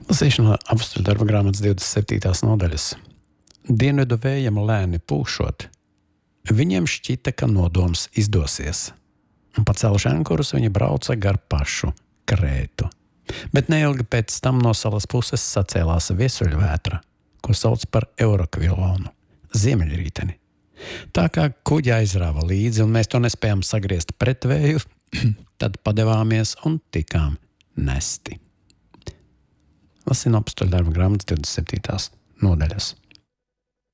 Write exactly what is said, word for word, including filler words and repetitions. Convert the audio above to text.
Lasīšana apstuļu darba grāmatas divdesmit septītās nodaļas. Dienvidu vējam lēni pūšot, viņiem šķita, ka nodoms izdosies. Un pacēluši ankurus, viņi brauca gar pašu Krētu. Bet neilgi pēc tam no salas puses sacēlās viesuļvētra, ko sauc par Eurokvilonu, ziemeļrīteni. Tā kā kuģi aizrāva līdzi, un mēs to nespējām sagriezt pret vēju, tad padevāmies un tikām nesti. Lasīsim apstuļu darba grāmatas divdesmit septītās nodaļas.